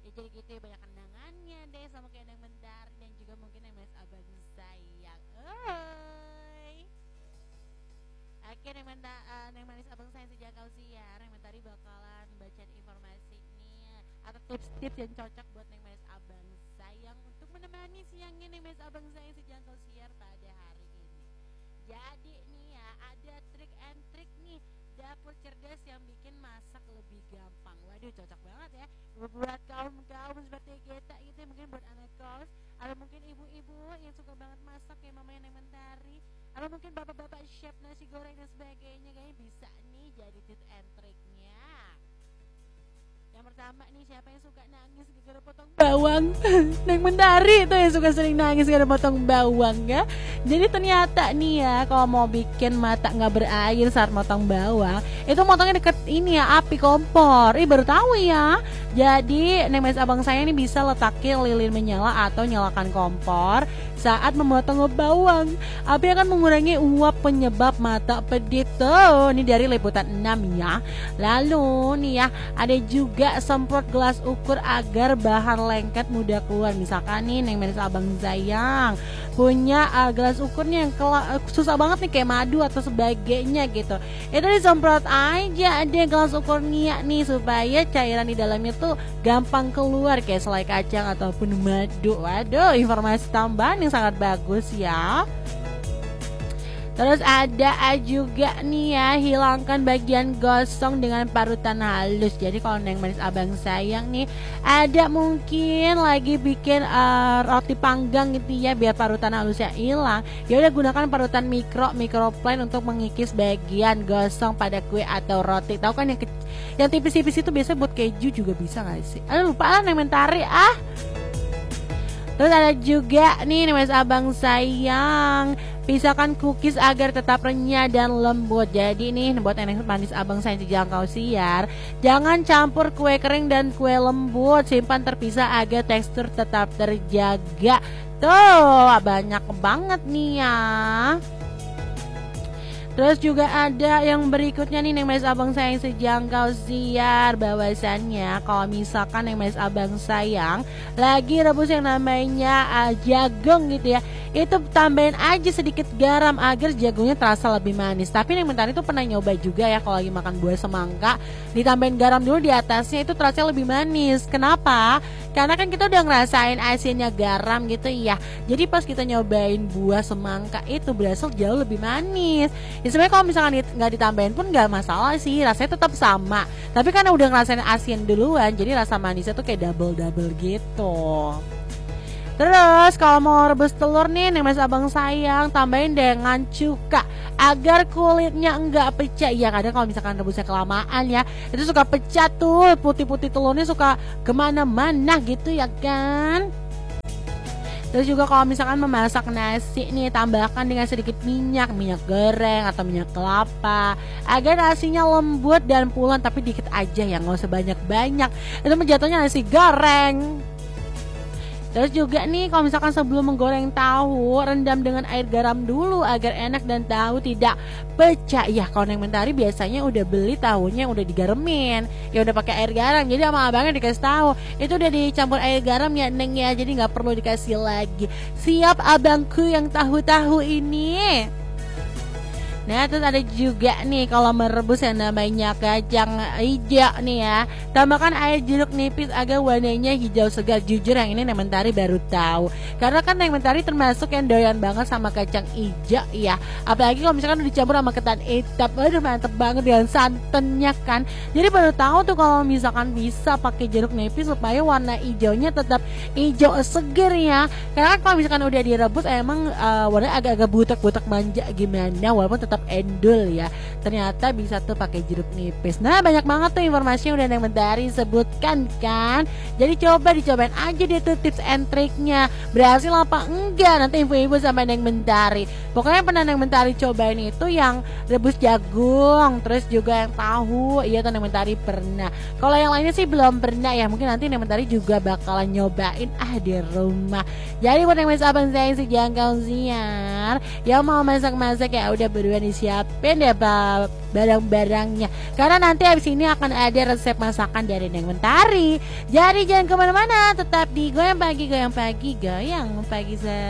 Ya jadi gitu ya, banyak kenangannya deh sama kayak Neng Mentari dan juga mungkin Neng Manis Abang sayang. Oi. Oke, Neng Manis Abang sayang sejak kau siar, Neng Mentari bakalan bacain informasi nih atau tips-tips yang cocok buat Neng Manis Abang sayang untuk menemani siangnya Neng Manis Abang sayang sejak kau siar pada hari ini. Jadi nih ya, ada trik and trik nih dapur cerdas yang bikin masak lebih gampang. Waduh, cocok banget ya buat kaum seperti kita gitu, mungkin buat anak kos atau mungkin ibu-ibu yang suka banget masak kayak mamanya Neng Mentari, atau mungkin bapak-bapak chef nasi goreng dan sebagainya. Kayaknya bisa nih jadi tips and triknya. Yang pertama nih, siapa yang suka nangis gara-gara potong bawang? Neng Mentari itu yang suka sering nangis gara-gara potong bawang ya. Jadi ternyata nih ya, kalau mau bikin mata nggak berair saat motong bawang, itu motongnya deket ini ya, api kompor. Baru tahu ya. Jadi Neng Mas Abang saya ini bisa letakin lilin menyala atau nyalakan kompor saat memotong bawang. Api akan mengurangi uap penyebab mata pedih tuh. Ini dari Liputan 6 ya. Lalu nih ya, ada juga semprot gelas ukur agar bahan lengket mudah keluar. Misalkan nih Neng Manis Abang sayang punya gelas ukurnya yang susah banget nih kayak madu atau sebagainya gitu. Itu disemprot aja ada gelas ukurnya nih supaya cairan di dalamnya tuh gampang keluar kayak selai kacang ataupun madu. Waduh, informasi tambahan yang sangat bagus ya. Terus ada juga nih ya, hilangkan bagian gosong dengan parutan halus. Jadi kalau Neng Manis Abang sayang nih, ada mungkin lagi bikin roti panggang gitu ya, biar parutan halusnya hilang, ya udah gunakan parutan microplane untuk mengikis bagian gosong pada kue atau roti. Tahu kan yang tipis-tipis itu biasa buat keju juga bisa nggak sih? Aduh, lupa lah Neng Mentari ah. Terus ada juga nih Neng Manis Abang sayang, pisahkan cookies agar tetap renyah dan lembut. Jadi nih buat Neng Manis Abang sayang dijangkau siar, jangan campur kue kering dan kue lembut, simpan terpisah agar tekstur tetap terjaga. Tuh banyak banget nih ya. Terus juga ada yang berikutnya nih Neng Manis Abang sayang sejangkau siar, bahwasannya kalau misalkan Neng Manis Abang sayang lagi rebus yang namanya jagung gitu ya, itu tambahin aja sedikit garam agar jagungnya terasa lebih manis. Tapi Neng Mentari itu pernah nyoba juga ya, kalau lagi makan buah semangka ditambahin garam dulu di atasnya, itu terasa lebih manis. Kenapa? Karena kan kita udah ngerasain asinnya garam gitu ya. Jadi pas kita nyobain buah semangka itu berasa jauh lebih manis. Ya sebenarnya kalau misalkan nggak ditambahin pun nggak masalah sih, rasanya tetap sama. Tapi karena udah ngerasain asin duluan, jadi rasa manisnya tuh kayak double gitu. Terus kalau mau rebus telur nih Neng Manis Abang sayang, tambahin dengan cuka agar kulitnya enggak pecah. Ya kadang kalau misalkan rebusnya kelamaan ya, itu suka pecah tuh, putih-putih telurnya suka kemana-mana gitu ya kan. Terus juga kalau misalkan memasak nasi nih, tambahkan dengan sedikit minyak goreng atau minyak kelapa agar nasinya lembut dan pulen, tapi dikit aja ya, nggak usah banyak-banyak. Itu menjatuhnya nasi goreng. Terus juga nih kalau misalkan sebelum menggoreng tahu, rendam dengan air garam dulu agar enak dan tahu tidak pecah. Ya kalau Neng Mentari biasanya udah beli tahunya udah digaremin, ya udah pakai air garam. Jadi sama abangnya dikasih tahu itu udah dicampur air garam ya Neng ya, jadi nggak perlu dikasih lagi. Siap abangku yang tahu-tahu ini. Nah terus ada juga nih kalau merebus yang namanya kacang hijau nih ya, tambahkan air jeruk nipis agar warnanya hijau segar. Jujur yang ini Neng Mentari baru tahu, karena kan Neng Mentari termasuk yang doyan banget sama kacang hijau ya. Apalagi kalau misalkan dicampur sama ketan hitam, aduh mantep banget dengan santannya kan. Jadi baru tahu tuh kalau misalkan bisa pakai jeruk nipis supaya warna hijaunya tetap hijau segar ya. Karena kalau misalkan udah direbus emang warnanya agak-agak butek-butek manja gimana, walaupun tetap endul ya. Ternyata bisa tuh pakai jeruk nipis. Nah banyak banget tuh informasi yang udah Neng Mentari sebutkan kan. Jadi dicobain aja dia tuh tips and triknya. Berhasil apa enggak nanti info-info sama Neng Mentari. Pokoknya pernah Neng Mentari cobain itu yang rebus jagung, terus juga yang tahu. Iya tuh Neng Mentari pernah. Kalau yang lainnya sih belum pernah ya. Mungkin nanti Neng Mentari juga bakalan nyobain di rumah. Jadi buat Neng Mas Abang sayang sejangkau siar yang mau masak-masak ya udah buruan udah disiapin ya barang-barangnya, karena nanti abis ini akan ada resep masakan dari Neng Mentari. Jadi jangan kemana-mana, tetap di Goyang Pagi, Goyang Pagi, Goyang Pagi.